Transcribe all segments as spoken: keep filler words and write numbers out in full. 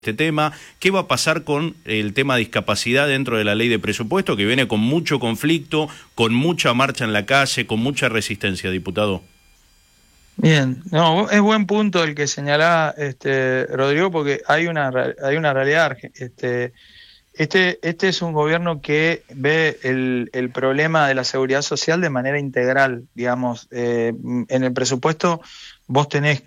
este tema. ¿Qué va a pasar con el tema de discapacidad dentro de la ley de presupuesto, que viene con mucho conflicto, con mucha marcha en la calle, con mucha resistencia, diputado? Bien, no, es buen punto el que señala este, Rodrigo, porque hay una hay una realidad. Este, este, este es un gobierno que ve el, el problema de la seguridad social de manera integral, digamos. Eh, en el presupuesto vos tenés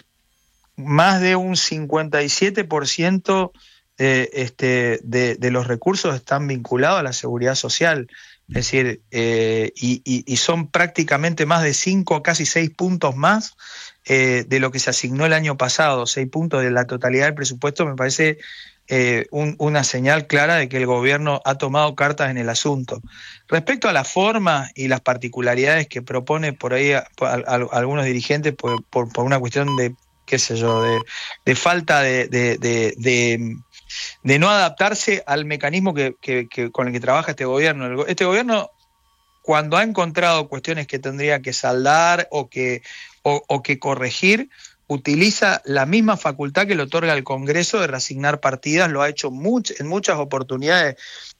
más de un cincuenta y siete por ciento eh, este, de, de los recursos están vinculados a la seguridad social. Es decir, eh, y, y, y son prácticamente más de cinco, casi seis puntos más eh, de lo que se asignó el año pasado. Seis puntos de la totalidad del presupuesto me parece eh, un, una señal clara de que el gobierno ha tomado cartas en el asunto. Respecto a la forma y las particularidades que propone por ahí a, a, a algunos dirigentes por, por, por una cuestión de, qué sé yo, de, de falta de... de, de, de de no adaptarse al mecanismo que, que, que con el que trabaja este gobierno. Este gobierno, cuando ha encontrado cuestiones que tendría que saldar o que, o, o que corregir, utiliza la misma facultad que le otorga el Congreso de reasignar partidas, lo ha hecho much, en muchas oportunidades,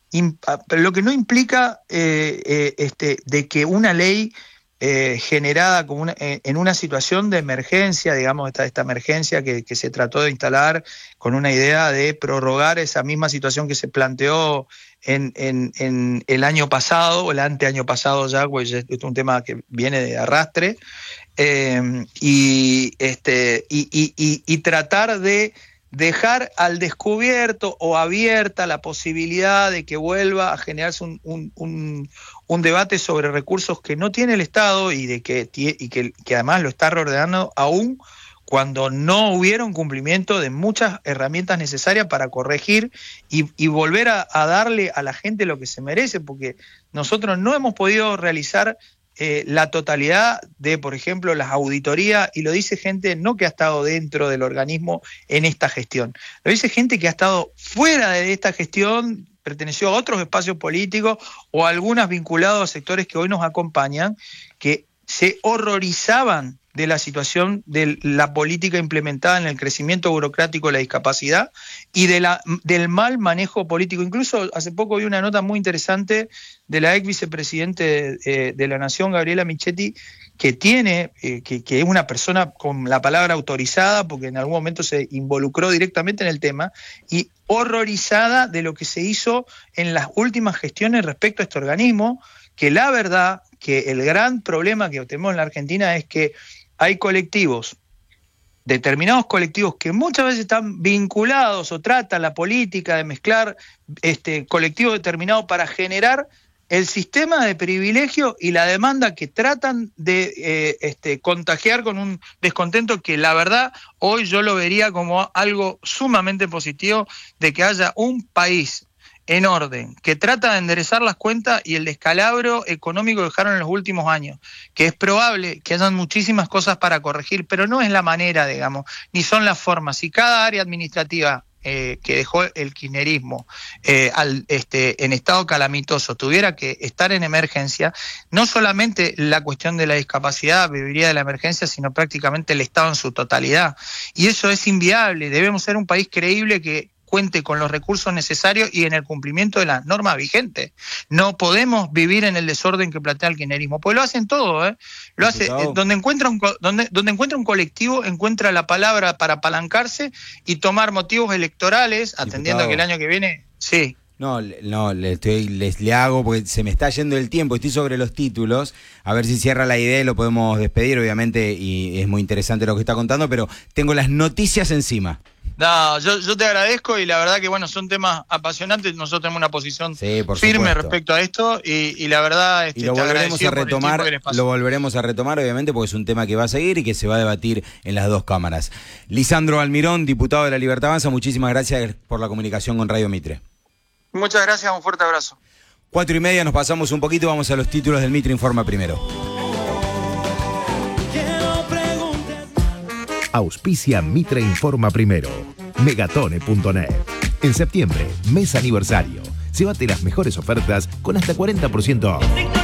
pero lo que no implica eh, eh, este, de que una ley Eh, generada como una, eh, en una situación de emergencia, digamos, esta, esta emergencia que, que se trató de instalar con una idea de prorrogar esa misma situación que se planteó en, en, en el año pasado, o el anteaño pasado ya, pues es un tema que viene de arrastre, eh, y, este, y, y, y, y tratar de dejar al descubierto o abierta la posibilidad de que vuelva a generarse un, un, un, un debate sobre recursos que no tiene el Estado y de que, y que, que además lo está reordenando aún cuando no hubiera un cumplimiento de muchas herramientas necesarias para corregir y, y volver a, a darle a la gente lo que se merece, porque nosotros no hemos podido realizar Eh, la totalidad de, por ejemplo, las auditorías, y lo dice gente no que ha estado dentro del organismo en esta gestión, lo dice gente que ha estado fuera de esta gestión, perteneció a otros espacios políticos o algunas vinculados a sectores que hoy nos acompañan, que se horrorizaban de la situación de la política implementada en el crecimiento burocrático de la discapacidad y de la, del mal manejo político. Incluso hace poco vi una nota muy interesante de la ex vicepresidente de, de la Nación, Gabriela Michetti, que tiene, eh, que, que es una persona con la palabra autorizada, porque en algún momento se involucró directamente en el tema, y horrorizada de lo que se hizo en las últimas gestiones respecto a este organismo, que la verdad que el gran problema que tenemos en la Argentina es que hay colectivos, determinados colectivos que muchas veces están vinculados o tratan la política de mezclar este, colectivos determinados para generar el sistema de privilegio y la demanda que tratan de eh, este, contagiar con un descontento que la verdad hoy yo lo vería como algo sumamente positivo, de que haya un país en orden, que trata de enderezar las cuentas y el descalabro económico que dejaron en los últimos años, que es probable que hayan muchísimas cosas para corregir, pero no es la manera, digamos, ni son las formas. Si cada área administrativa eh, que dejó el kirchnerismo eh, al, este, en estado calamitoso tuviera que estar en emergencia, no solamente la cuestión de la discapacidad viviría de la emergencia, sino prácticamente el Estado en su totalidad. Y eso es inviable. Debemos ser un país creíble que cuente con los recursos necesarios y en el cumplimiento de las normas vigentes. No podemos vivir en el desorden que plantea el kirchnerismo, pues lo hacen todo, ¿eh? Lo hace, eh, donde encuentra un donde, donde encuentra un colectivo, encuentra la palabra para apalancarse y tomar motivos electorales, atendiendo Diputado. Que el año que viene, sí. No, no, le, estoy, les le hago porque se me está yendo el tiempo, estoy sobre los títulos, a ver si cierra la idea y lo podemos despedir, obviamente, y es muy interesante lo que está contando, pero tengo las noticias encima. No, yo, yo te agradezco y la verdad que bueno, son temas apasionantes, nosotros tenemos una posición sí, firme supuesto. respecto a esto y, y la verdad este, y lo volveremos a retomar, lo volveremos a retomar obviamente porque es un tema que va a seguir y que se va a debatir en las dos cámaras. Lisandro Almirón, diputado de La Libertad Avanza, muchísimas gracias por la comunicación con Radio Mitre. Muchas gracias, un fuerte abrazo. Cuatro y media, nos pasamos un poquito, vamos a los títulos del Mitre Informa primero. Auspicia Mitre Informa primero. Megatone punto net. En septiembre, mes aniversario. Llévate las mejores ofertas con hasta cuarenta por ciento off.